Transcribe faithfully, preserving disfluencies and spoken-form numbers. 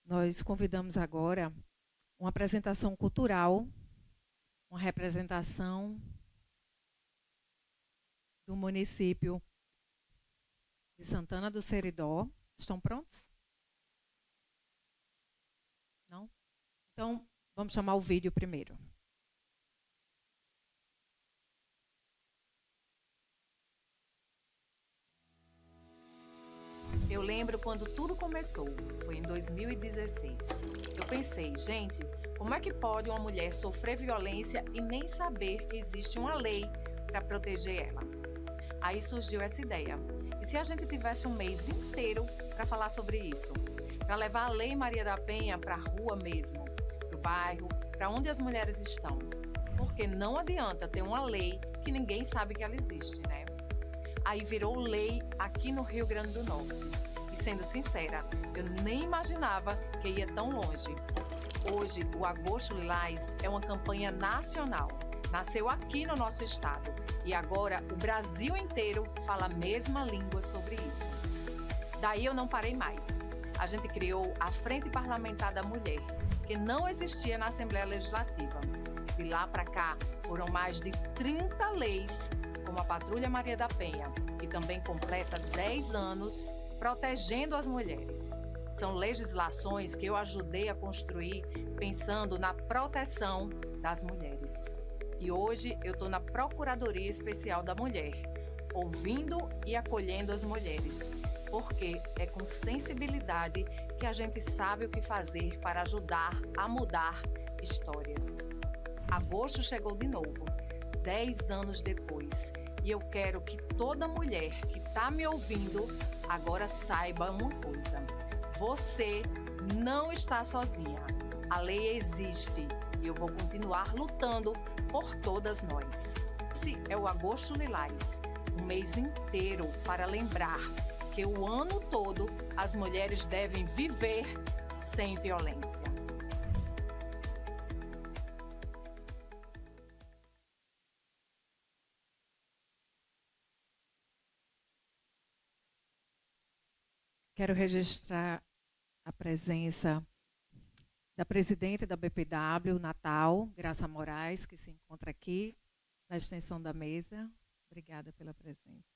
Nós convidamos agora uma apresentação cultural, uma representação do município de Santana do Seridó. Estão prontos? Não? Então, vamos chamar o vídeo primeiro. Eu lembro quando tudo começou, foi em dois mil e dezesseis. Eu pensei, gente, como é que pode uma mulher sofrer violência e nem saber que existe uma lei para proteger ela? Aí surgiu essa ideia. E se a gente tivesse um mês inteiro para falar sobre isso? Para levar a Lei Maria da Penha para a rua mesmo, para o bairro, para onde as mulheres estão. Porque não adianta ter uma lei que ninguém sabe que ela existe, né? Aí virou lei aqui no Rio Grande do Norte. E sendo sincera, eu nem imaginava que ia tão longe. Hoje, o Agosto Lilás é uma campanha nacional. Nasceu aqui no nosso estado. E agora, o Brasil inteiro fala a mesma língua sobre isso. Daí eu não parei mais. A gente criou a Frente Parlamentar da Mulher, que não existia na Assembleia Legislativa. De lá para cá, foram mais de trinta leis, como a Patrulha Maria da Penha, que também completa dez anos protegendo as mulheres. São legislações que eu ajudei a construir pensando na proteção das mulheres. E hoje eu estou na Procuradoria Especial da Mulher, ouvindo e acolhendo as mulheres, porque é com sensibilidade que a gente sabe o que fazer para ajudar a mudar histórias. Agosto chegou de novo, dez anos depois, e eu quero que toda mulher que está me ouvindo agora saiba uma coisa: você não está sozinha. A lei existe e eu vou continuar lutando por todas nós. Esse é o Agosto Lilás, um mês inteiro para lembrar que o ano todo as mulheres devem viver sem violência. Quero registrar a presença da presidente da B P W, Natal, Graça Moraes, que se encontra aqui na extensão da mesa. Obrigada pela presença.